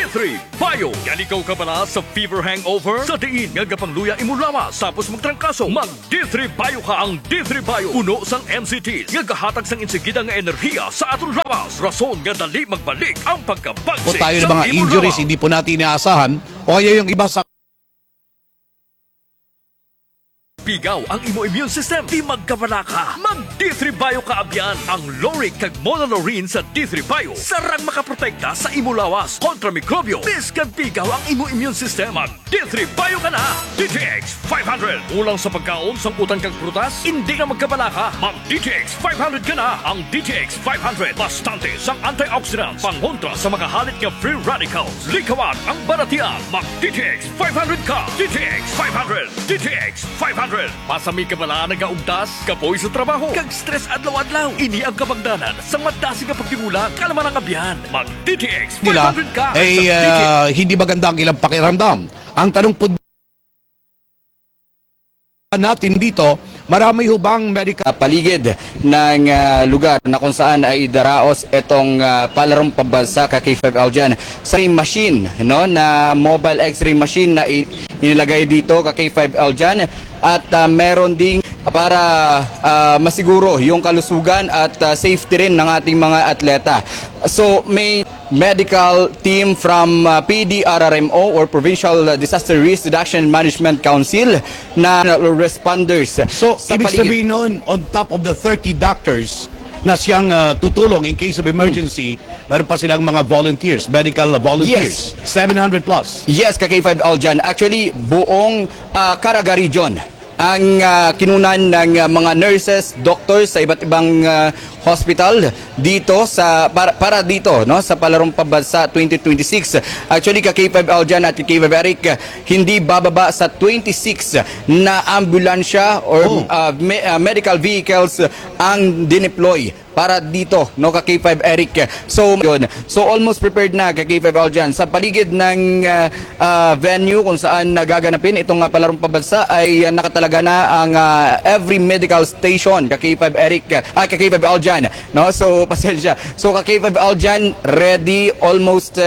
D3 Bio. Yan ikaw ka pala sa fever hangover? Sa diin nga gapangluya imulawas tapos magtrangkaso. Mag D3 Bio ka. Ang D3 Bio puno sang MCTs nga gahatag sang insigida nga enerhiya sa atong lawas. Rason nga dali magbalik ang pagkabagsik. Po tayo ng mga injuries hindi po natin inaasahan o kaya yung iba sa pigaw ang imo immune system, di magkabala ka. Mag D3 Bio ka abyan. Ang Loric kag Monolaurin sa D3 Bio sarang makaprotekta sa imo lawas kontra mikrobyo. Biskan pigaw ang imo immune system. Mag D3 Bio ka na. DTX 500. Ulang sa pagkaon sang utan kag prutas, hindi ka magkabala ka. Mag DTX 500 ka na. Ang DTX 500 bastante sang antioxidants pangontra sa mga halit nga free radicals. Likawan ang baratian. Mag DTX 500 ka. DTX 500. DTX 500. Pasami ka bala nagaugdas, kapoy sa trabaho, kag stress adlaw-adlaw. Ini ang kabangdanan sa madasi nga pagtigulang kalaman ang abyan. Mag DTX 500 ka. Hindi maganda ang ilang pakiramdam. Ang tanong po natin dito, marami hubang medical paligid ng lugar na kung saan ay daraos itong palarong pambansa K5L dyan sa machine, no, na mobile x-ray machine na inilagay dito K5L dyan at meron ding para masiguro yung kalusugan at safety rin ng ating mga atleta. So may medical team from PDRRMO or Provincial Disaster Risk Reduction and Management Council na responders. So, ibig sabihin noon, on top of the 30 doctors na siyang tutulong in case of emergency, meron pa silang mga volunteers, medical volunteers. Yes. 700 plus. Yes, K5L dyan. Actually, buong Caraga region ang kinunan ng mga nurses, doctors sa iba't ibang hospital dito sa para dito, no, sa Palarong Pambansa 2026. Actually K5L dyan at K5 Eric, hindi bababa sa 26 na ambulansya or medical vehicles ang dineploy para dito, no, K5 Eric. So yun, so almost prepared na K5L dyan sa paligid ng venue kung saan nagaganapin itong Palarong Pambansa ay nakatalaga na ang every medical station K5 Eric, K5L dyan, no, so pasensya. So K5L dyan ready, almost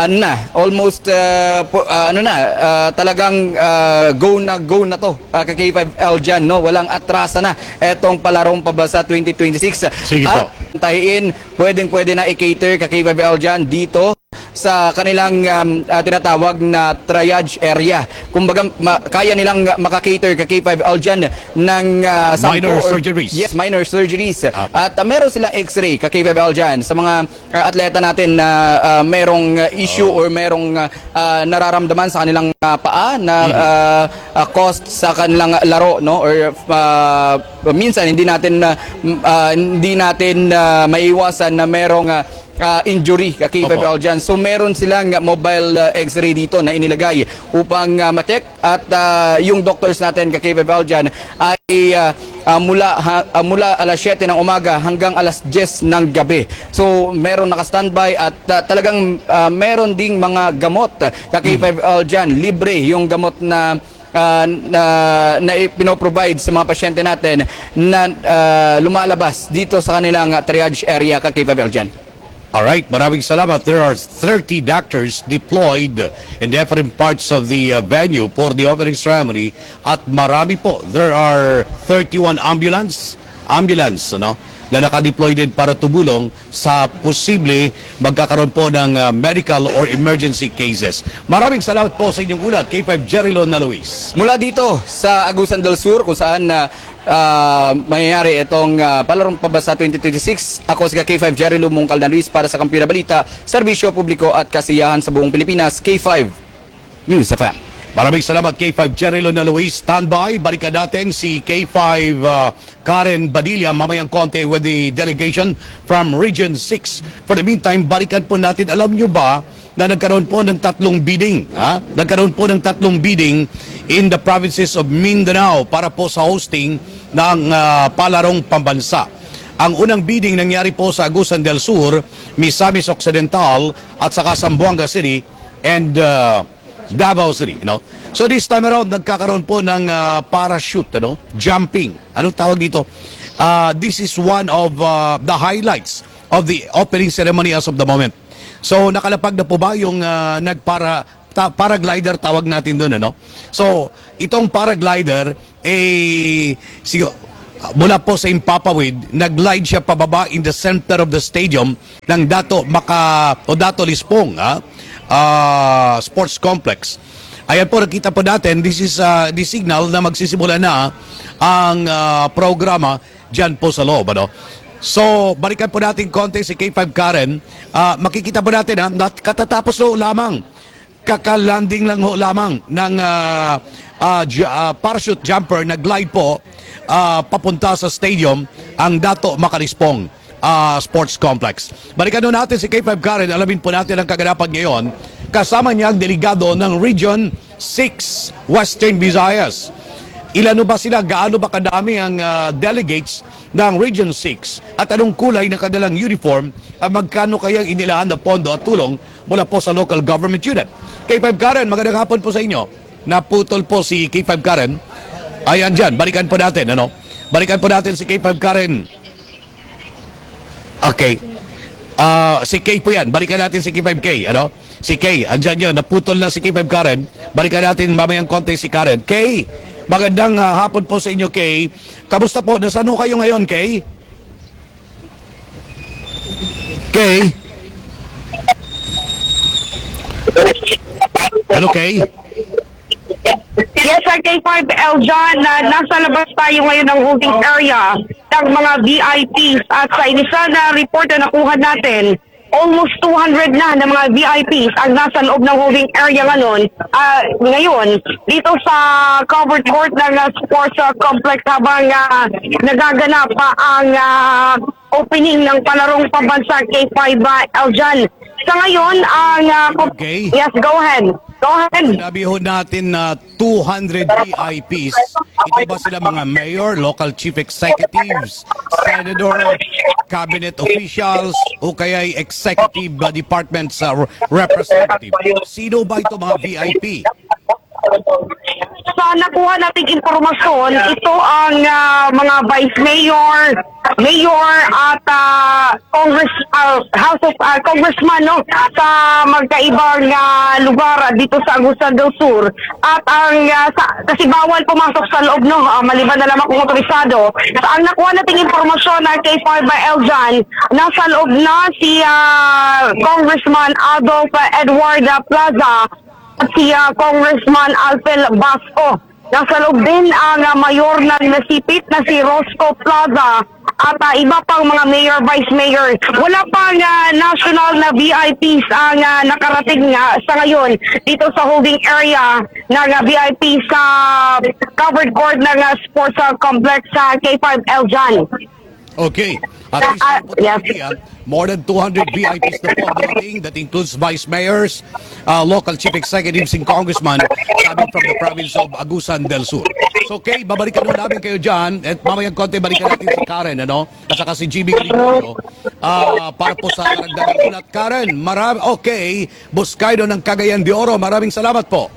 talagang go na to K5L dyan, no, walang atrasa na etong Palarong Pambansa 2026. Sige po. Tahiin, pwede na i-cater K5L dyan dito sa kanilang tinatawag na triage area. Kumbaga, kaya nilang makakater K5L dyan ng minor surgeries. Yes, minor surgeries. At meron silang x-ray K5L dyan sa mga atleta natin na merong issue or merong nararamdaman sa kanilang paa na cost sa kanilang laro, no, or minsan hindi natin maiwasan na merong injury K5L dyan. So meron silang mobile x-ray dito na inilagay upang matek at yung doctors natin K5L dyan ay mula alas 7 ng umaga hanggang alas 10 ng gabi. So meron naka-standby at talagang meron ding mga gamot K5L dyan. Libre yung gamot na pinoprovide sa mga pasyente natin na lumalabas dito sa kanilang triage area K5L dyan. Alright, maraming salamat. There are 30 doctors deployed in different parts of the venue for the opening ceremony at marami po. There are 31 ambulance, no, na nakadeploy din para tumulong sa posible magkakaroon po ng medical or emergency cases. Maraming salamat po sa inyong ulat, K5 Jerry Lon na Luis. Mula dito sa Agusan del Sur kung saan mangyayari itong Palarong Pambansa 2026. Ako si K5 Jerry Lumungkal na Luis para sa Kampi na Balita, Serbisyo Publiko at Kasiyahan sa buong Pilipinas. K5 News FM. Maraming salamat K5 Jerry Lon na Luis. Standby, balikan natin si K5 Karen Badilla mamayang konti with the delegation from Region 6. For the meantime, balikan po natin, alam nyo ba na nagkaroon po ng tatlong bidding. Nagkaroon po ng tatlong bidding in the provinces of Mindanao para po sa hosting ng Palarong Pambansa. Ang unang bidding nangyari po sa Agusan del Sur, Misamis Occidental at saka Zamboanga City and Davao City, you know. So this time around nagkakaroon po ng parachute, jumping. Anong tawag dito? This is one of the highlights of the opening ceremony as of the moment. So nakalapag na po ba yung paraglider tawag natin doon, ano? So itong paraglider mula po sa Impapawid, nag-glide siya pababa in the center of the stadium ng Dato Lispong Sports Complex. Ayan po, nakita po natin, this is the signal na magsisimula na ang programa dyan po sa loob, ano? So, balikan po natin konti si K5 Karen. Makikita po natin, katatapos ho lamang, kakalanding lang ho lamang ng parachute jumper na glide po papunta sa stadium ang Dato Makalispong Sports Complex. Balikan ho natin si K5 Karen, alamin po natin ang kaganapan ngayon. Kasama niya ang delegado ng Region 6 Western Visayas. Ilan ba sila? Gaano ba kadami ang delegates ng Region 6? At anong kulay ng kanilang uniform? At magkano kayang inilaan na pondo at tulong mula po sa local government unit? K5 Karen, magandang hapon po sa inyo. Naputol po si K5 Karen. Ayan dyan, balikan po natin, ano? Balikan po natin si K5 Karen. Okay. Si K po yan. Balikan natin si K5K, ano? Si K, andyan yun. Naputol na si K5 Karen. Balikan natin mamayang konti si Karen. K, magandang hapon po sa inyo, K. Kamusta po? Nasaan ho kayo ngayon, K? K? Hello, K? Yes, sir, K5 Eljan, nasa labas tayo ngayon ng holding area ng mga VIPs at sa inisa na report na nakuha natin, almost 200 na ng mga VIPs ang nasa loob ng holding area ngayon dito sa covered court ng sports complex habang nagaganap pa ang opening ng palarong pambansa K5 Eljan. Sa ngayon, Okay. Yes, go ahead. Go ahead. Sinabi ho natin na 200 VIPs. Ito ba sila mga mayor, local chief executives, senator, cabinet officials, o kaya executive departments representative? Sino ba ito mga VIP? Sa nakuha nating impormasyon, ito ang mga vice mayor, mayor at House of Congressman sa magkaibang lugar dito sa Agusan del Sur. At ang kasi bawal pumasok sa loob maliban na lamang kung otorisado. So, ang nakuha nating impormasyon ng K5 Eljan, nasa loob na si Congressman Adolf Edward Plaza at si Congressman Alfel Basco. Nasa loob din ang mayor ng nasipit na si Roscoe Plaza at iba pang mga mayor, vice mayor. Wala pang national na VIPs ang nakarating sa ngayon dito sa holding area ng VIP sa covered court ng sports complex sa K5 Eljan. Okay. At least Yes. more than 200 VIPs na po dumating. That includes vice mayors, local chief executives and congressmen coming from the province of Agusan del Sur. So, okay, babalikan mo namin kayo dyan. At mamayang konti, balikan natin si Karen, ano? At saka si GB Gregorio. Para po sa karagdagang ulat. Karen, okay. Buscaydo ng Cagayan de Oro. Maraming salamat po.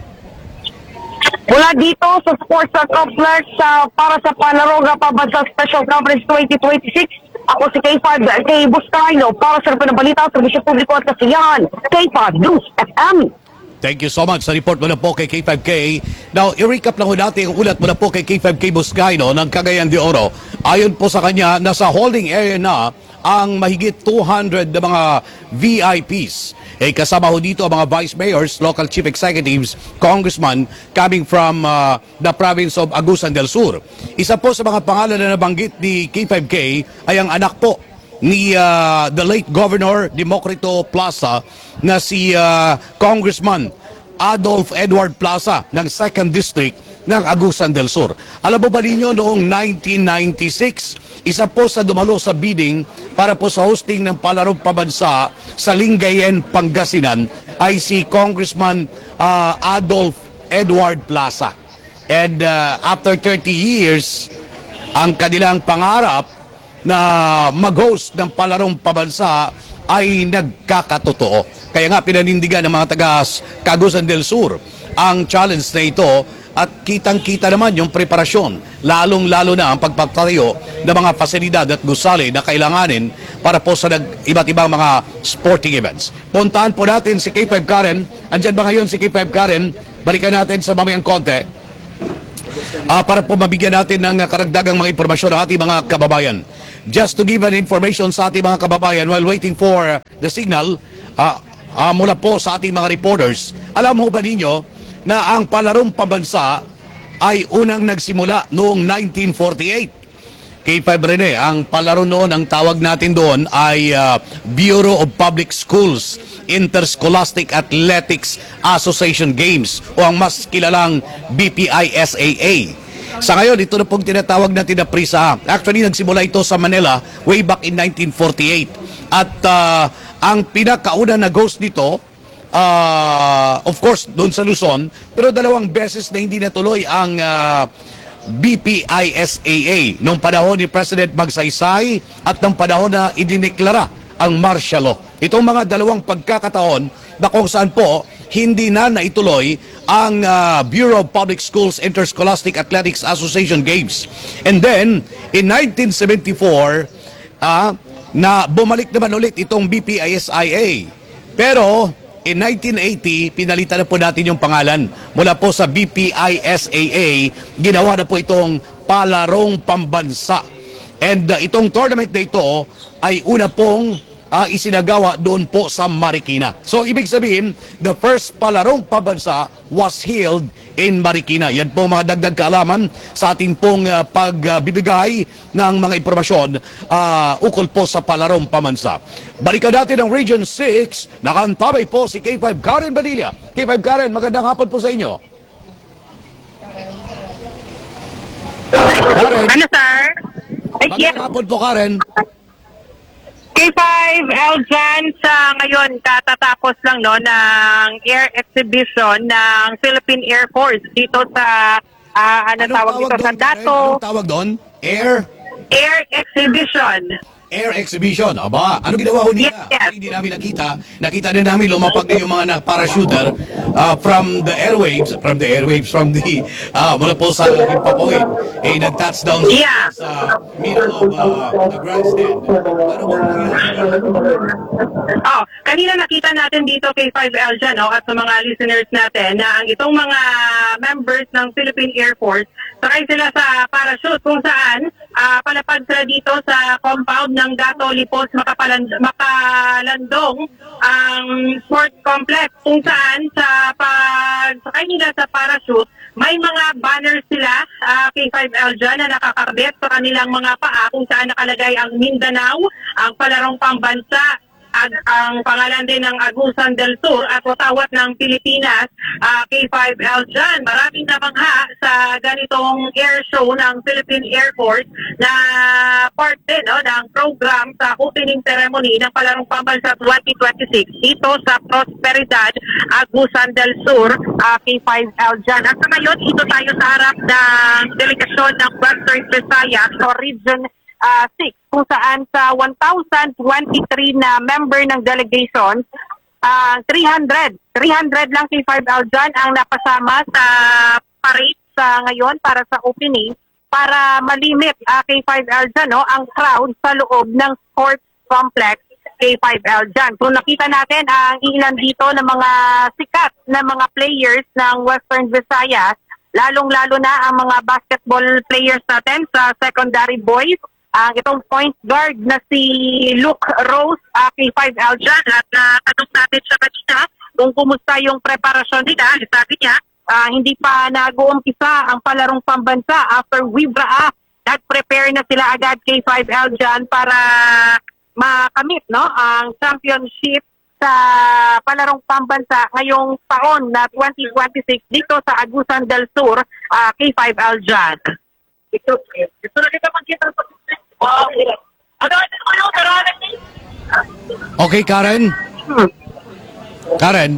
Mula dito sa Sports Complex para sa Panaroga Pambansa Special Conference 2026, ako si K5 K. Buscaino para sa Balita, Servisyo Publiko at Kasiyahan, K5 News FM. Thank you so much sa report mo na po kay K5K. Now, i-recap lang ho natin ang ulat mo na po kay K5K Buscaino ng Cagayan de Oro. Ayon po sa kanya, nasa holding area na ang mahigit 200 na mga VIPs. Kasama ho dito ang mga vice mayors, local chief executives, congressmen coming from the province of Agusan del Sur. Isa po sa mga pangalan na nabanggit ni K5K ay ang anak po ni the late Governor Democrito Plaza na si Congressman Adolf Edward Plaza ng 2nd District ng Agusan del Sur. Alam mo ba ninyo, noong 1996, isa po sa dumalo sa bidding para po sa hosting ng palarong pambansa sa Lingayen, Pangasinan ay si Congressman Adolf Edward Plaza. And after 30 years, ang kanilang pangarap na mag-host ng palarong pambansa ay nagkakatotoo. Kaya nga pinanindigan ng mga taga Agusan del Sur ang challenge na ito at kitang-kita naman yung preparasyon, lalong-lalo na ang pagpapatayo ng mga pasilidad at gusali na kailanganin para po sa iba't ibang mga sporting events. Puntahan po natin si K5 Karen. Andyan ba ngayon si K5 Karen? Balikan natin sa mamayang konti para po mabigyan natin ng karagdagang mga impormasyon ng ating mga kababayan. Just to give an information sa ating mga kababayan while waiting for the signal, mula po sa ating mga reporters, alam mo ba ninyo na ang palarong pambansa ay unang nagsimula noong 1948? K5 Rene, ang palaro noon, ang tawag natin doon ay Bureau of Public Schools Interscholastic Athletics Association Games o ang mas kilalang BPISAA. Sa ngayon, ito na pong tinatawag natin na PRISA. Actually, nagsimula ito sa Manila way back in 1948. At ang pinakauna na ghost nito, of course, doon sa Luzon, pero 2 beses na hindi natuloy ang BPISAA noong panahon ni President Magsaysay at noong panahon na idineklara ang martial law. Itong mga 2 pagkakataon na kung saan po hindi na naituloy ang Bureau of Public Schools Interscholastic Athletics Association Games. And then, in 1974, na bumalik naman ulit itong BPISAA. Pero, in 1980, pinalitan na po natin yung pangalan. Mula po sa BPISAA, ginawa na po itong Palarong Pambansa. And itong tournament na ito ay una pong isinagawa doon po sa Marikina. So, ibig sabihin, the first Palarong Pambansa was held in Marikina. Yan po mga dagdag kaalaman sa ating pong pagbibigay ng mga impormasyon ukol po sa Palarong Pambansa. Balikan natin ang Region 6. Nakantabay po si K5 Karen Badilla. K5 Karen, magandang hapon po sa inyo. Karen. Ano, sir? Magandang hapon po, Karen. K5 Eljan, sa ngayon katatapos lang no ng air exhibition ng Philippine Air Force dito sa tawag dito sa Dato. Anong tawag doon? Air Exhibition. Air exhibition. Aba, ano ginawa ho nila? Yes. Hindi namin nakita. Nakita din namin lumapag na yung mga parachuter from the airwaves, from the mula po sa Himpapoy. Nag-touchdown Yeah. sa middle of the grandstand. Ano ba Kanina nakita natin dito kay 5L dyan, no, at sa mga listeners natin na ang itong mga members ng Philippine Air Force, sakay sila sa parachute kung saan palapag sila dito sa compound ng Dato Lipos Makalandong ang sport complex kung saan sa pagsakay nila sa parachute may mga banners sila kay 5L dyan na nakakabit sa kanilang mga paa kung saan nakalagay ang Mindanao, ang Palarong Pambansa, ang pangalan din ng Agusan del Sur at watawat ng Pilipinas, K5L dyan. Maraming namangha sa ganitong air show ng Philippine Air Force na part din ng program sa opening ceremony ng Palarong Pambansa 2026 dito sa Prosperidad, Agusan del Sur, K5L dyan. At sa ngayon, ito tayo sa harap ng delegasyon ng Western Visayas o Region 6, kung saan sa 1,023 na member ng delegation, 300 lang kay 5L dyan ang napasama sa parade sa ngayon para sa opening para malimit kay 5L dyan ang crowd sa loob ng sports complex kay 5L dyan. So nakita natin ang ilan dito ng mga sikat na mga players ng Western Visayas, lalong-lalo na ang mga basketball players natin sa secondary boys. Ang itong point guard na si Luke Rose, K5L dyan, at tanong natin siya kanina kung kumusta yung preparasyon nila. Sabi niya, hindi pa nag-uumpisa ang Palarong Pambansa after Wibra. Nag-prepare na sila agad K5L dyan para makamit ang championship sa Palarong Pambansa ngayong taon na 2026 dito sa Agusan del Sur, K5L dyan. Ito na kita magkita sa Okay, Karen? Karen?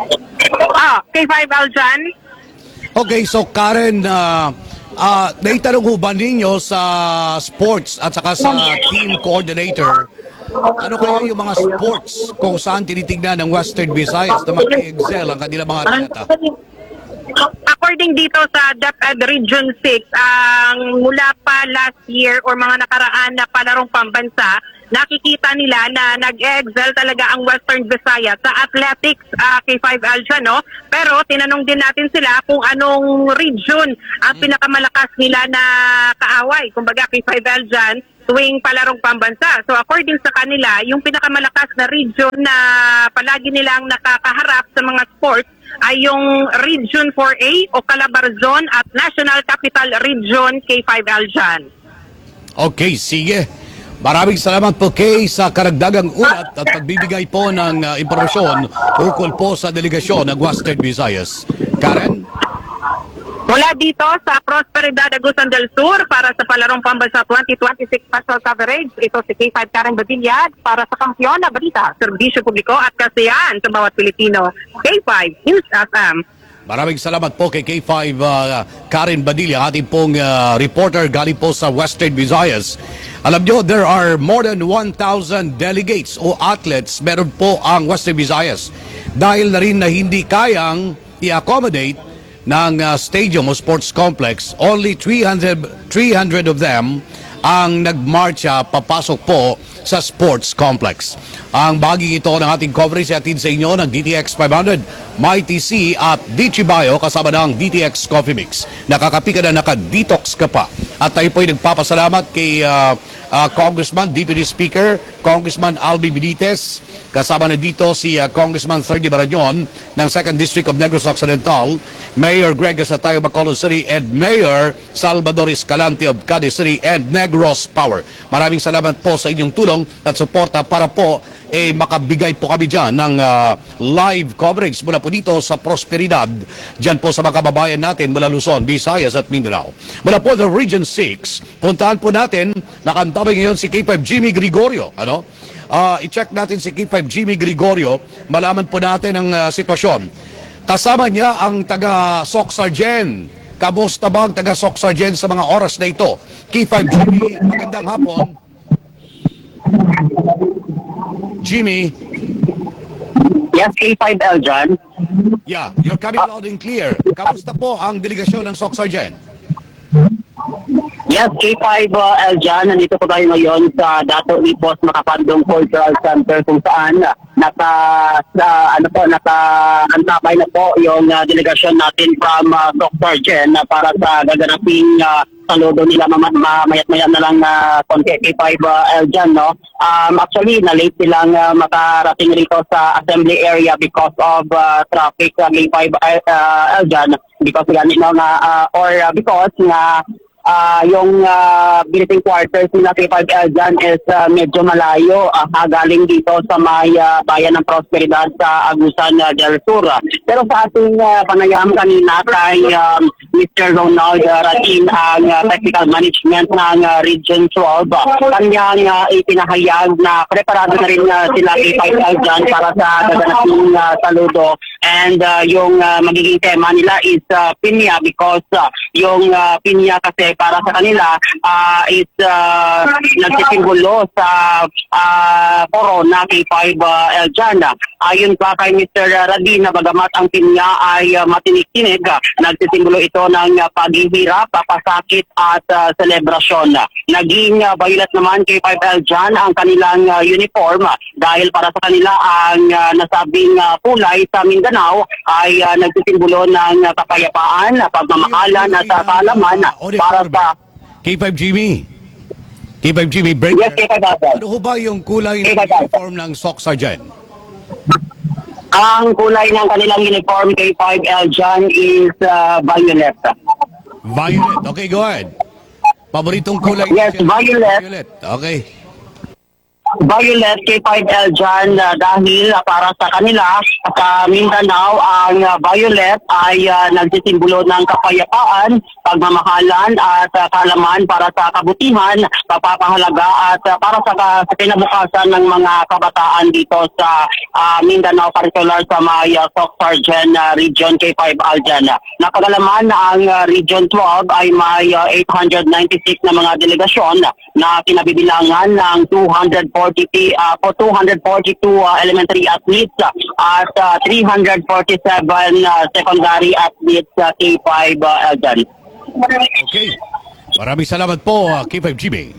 K5L dyan. Okay, so Karen, naitanong ho ba ninyo sa sports at saka sa team coordinator, ano kaya yung mga sports kung saan tinitignan ng Western Visayas na mag-excel ang kanilang mga atleta? Ako according dito sa DepEd Region 6, ang mula pa last year or mga nakaraan na palarong pambansa, nakikita nila na nag-excel talaga ang Western Visayas sa athletics, K5 no? Pero tinanong din natin sila kung anong region ang pinakamalakas nila na kaaway. Kumbaga K5 tuwing palarong pambansa. So according sa kanila, yung pinakamalakas na region na palagi nilang nakakaharap sa mga sports ay yung Region 4A o Calabarzon at National Capital Region K5 Aljan. Okay, sige. Maraming salamat po Kay sa karagdagang ulat at pagbibigay po ng impormasyon ukol po sa delegasyon ng Western Visayas. Karen? Mula dito sa Prosperidad Agusan del Sur para sa Palarong Pambansa 2026 Special Coverage, ito si K5 Karen Badilla para sa Kampiyon na Balita, Serbisyo Publiko at Kasiyahan sa bawat Pilipino. K5 News FM. Maraming salamat po kay K5 Karen Badilla, ating pong reporter galing po sa Western Visayas. Alam nyo, there are more than 1,000 delegates o athletes meron po ang Western Visayas. Dahil na rin na hindi kayang i-accommodate ng stadium o sports complex, only 300 of them ang nagmarcha papasok po sa sports complex. Ang bahagi ito ng ating coverage atin sa inyo ng DTX 500, MyTC at Dichibayo kasama ng DTX Coffee Mix. Nakakapi ka na, naka-detox ka pa. At tayo po'y nagpapasalamat kay Congressman, Deputy Speaker, Congressman Albi Benitez. Kasama na dito si Congressman Sergio Barañon ng 2nd District of Negros Occidental, Mayor Greg Asatayo Bacolod City, and Mayor Salvador Escalante of Cadiz City and Negros Power. Maraming salamat po sa inyong tulong at suporta para po makabigay po kami dyan ng live coverage mula po dito sa Prosperidad, dyan po sa mga kababayan natin mula Luzon, Visayas at Mindanao. Mula po the Region 6, puntahan po natin, nakantabay ngayon si K5 Jimmy Gregorio. I-check natin si K5 Jimmy Gregorio, malaman po natin ang sitwasyon. Kasama niya ang taga-Soc Sargent. Kamusta ba ang taga-Soc Sargent sa mga oras na ito? K5 Jimmy, magandang hapon. Jimmy. Yes, K5 Aljan. Yeah, you're coming loud and clear. Kamusta po ang delegasyon ng Soc Sargent? Yes, K5 Aljan, nandito po tayo ngayon sa Dato Ipos Makapandong Cultural Center kung saan nakaantabay na po yung delegasyon natin from Soc Sargent para sa gaganaping saludo nila mayat-maya na lang na konti K5 Aljan, no? Actually, na-late silang makarating rito sa assembly area because of traffic K5 Aljan because yung visiting quarters nila K5 Aljan is medyo malayo, galing dito sa may bayan ng Prosperidad sa Agusan del Sur. Pero sa ating panayam kanina kay Mr. Ronald Radin, ang technical management ng Region 12, kanyang ipinahayag na preparado na rin sila K5 Aljan para sa gaganaping saludo. And yung magiging tema nila is pinya because yung pinya kasi para sa kanila is nagsisimbolo sa corona K5 Aljan. Ayon pa kay Mr. Radin, bagamat ang pinya ay matinik-tinig, nagsisimbolo ito ng paghihirap, papasakit at selebrasyon. Naging violet naman K5 Aljan ang kanilang uniform dahil para sa kanila ang nasabing kulay sa Mindanao ay nagsisimbolo ng kapayapaan, pagmamahalan at kaalaman para sa K5 Jimmy. K5 Jimmy, break. Yes, K5 Aljan. Ano ho ba yung kulay ng uniform ng Soc Sargent? Ang kulay ng kanilang uniform K5 Aljan is violet. Violet. Okay, go ahead. Paboritong kulay? Yes, violet. Violet. Okay. Violet K5 Aljan dahil para sa kanila sa Mindanao ang violet ay nagsisimbolo ng kapayapaan, pagmamahalan at kaalaman para sa kabutihan, pagpapahalaga at para sa kinabukasan ng mga kabataan dito sa Mindanao, particular sa may Soc Sargent Region K5 Aljan. Napagalaman na ang Region 12 ay may 896 na mga delegasyon na kinabibilangan ng 240 elementary athletes at 347 secondary athletes K5 Eljan. Okay. Maraming salamat po, K5GB.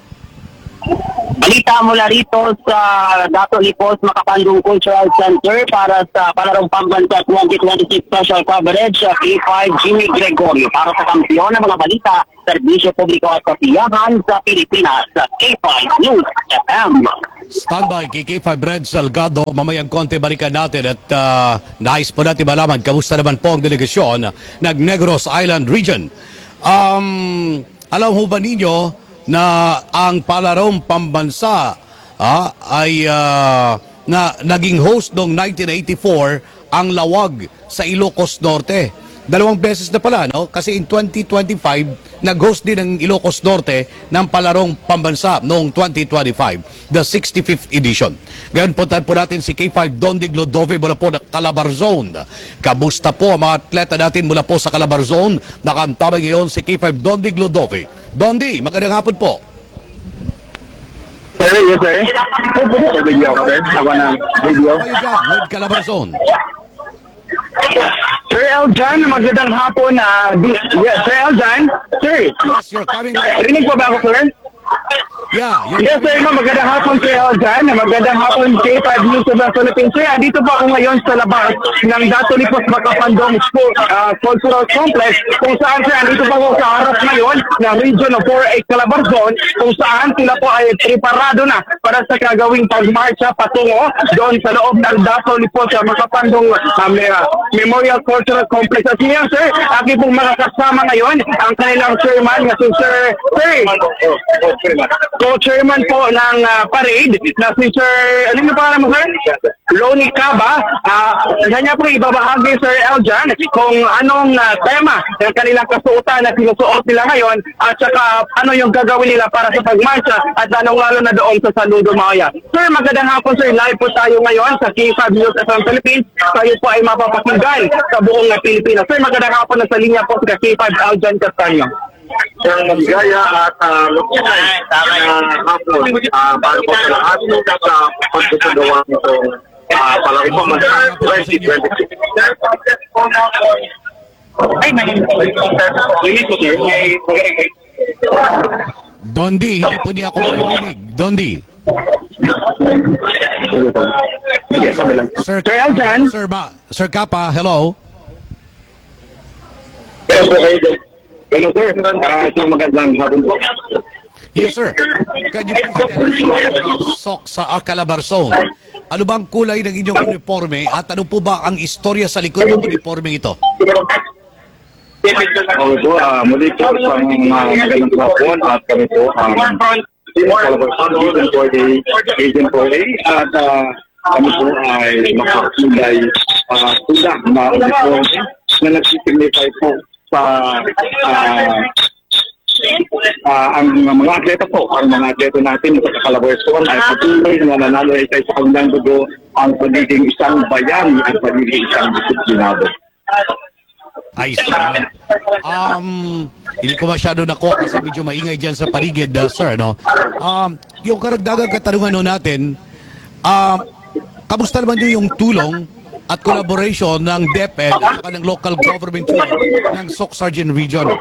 Balita mula rito sa Dato Lipos Makapandung Cultural Center para sa Palarong Pambansa 2026 Special Coverage, K5 Jimmy Gregorio. Para sa kampiyon ng mga balita, serbisyo publiko at kasiyahan sa Pilipinas, K5 News FM. Standby kay K5 Red Salgado. Mamayang konti balikan natin at nais po natin malaman kamusta naman po ang delegasyon ng Negros Island Region. Alam ho ba ninyo na ang Palarong Pambansa ay naging host noong 1984 ang Lawag sa Ilocos Norte. 2 beses na pala, no? Kasi in 2025, nag-host din ng Ilocos Norte ng Palarong Pambansa noong 2025, the 65th edition. Ngayon, puntahan po natin si K5 Dondig Lodove mula po ng Calabarzon. Kamusta po ang mga atleta natin mula po sa Calabarzon? Nakantabay ngayon si K5 Dondig Lodove. Dondi, magandang hapon po. Sir, yes sir. Sa video ko sir. Ako ng video. Kayo dyan, with Calabarzon. Sir Eljan, magandang hapon. Sir Eljan. Sir, Yes, you're coming. rinig po ba ako sir? Yeah, Yes sir, magandang hapon Sir Eljan. Magandang hapon K5 News of the Philippines. Sir, dito po ako ngayon sa labas ng Dato Lipos Makapandong Cultural Complex kung saan sir, dito po ako sa harap ngayon ng Region of 4A Calabarzon kung saan sila po ay preparado na para sa kagawing pagmarcha patungo doon sa loob ng Dato Lipos Makapandong Memorial Cultural Complex. At siya sir, aking pong makakasama ngayon ang kanilang chairman na si Sir Co-chairman po ng parade na si Sir, ano yung pangalan mo sir? Ronnie Caba. Kanya po ibabahagi Sir Eljan kung anong tema ng kanilang kasuotan na sinusuot nila ngayon at saka ano yung gagawin nila para sa pagmarcha at lalong-lalo na doon sa Saludo Maya. Sir, magandang hapon sir. Live po tayo ngayon sa K5 News FM Philippines. Tayo po ay mapapakinggan sa buong Pilipinas. Sir, magandang hapon na sa linya po sa K5 Eljan Castaño. Sir Magaya at hapon para po sa lahat sa pagsasagawa nito Palarong Pambansa 2026. Dondi, hindi po niya ako marinig. Dondi. Sir Eljan. Sir Kapa, hello. Hello sir, magandang hapon po. Yes, sir. Can you please sok sa Calabarzon? Ano bang kulay ng inyong uniforme at ano po ba ang istorya sa likod ng uniforme ito? Okay po, muli po sa magandang hapon at kami po Calabarzon Region 4A at kami po ay makakulay tula na uniforme na nagsisignify po sa ang mga atleta po, ang mga atleta natin sa Calabarzon ay patuloy na nananalig sa kanilang dugo ang pagiging isang bayani at pagiging isang disiplinado. Ay, sir. Hindi ko masyado nakuha kasi medyo maingay dyan sa paligid, sir, no? Yung karagdagang katanungan natin, kamusta naman yung tulong at collaboration ng DepEd at ng local government ng Soc Sargent Region?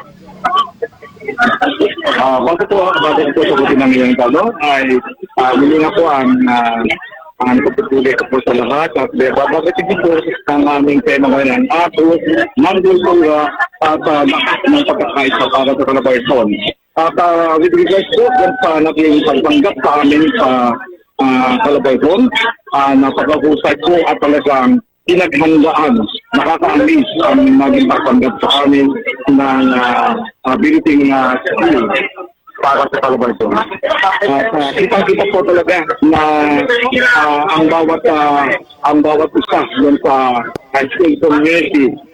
Bago po sagutin ng iyong tanong ay hindi nga po ang pagpatuloy ko po sa lahat at babagatin po ang aming tema ngayon at mandultura at ng pagkakaisa para sa Calabarzon. At with regards po sa naging pagtanggap sa amin sa Calabarzon, napakahusay po at talagang pinaghandaan, nakaka-amaze ang naging pagtanggap sa amin ng abiliting skill para sa Calabarzon. At kita po talaga na ang bawat isa doon sa high school community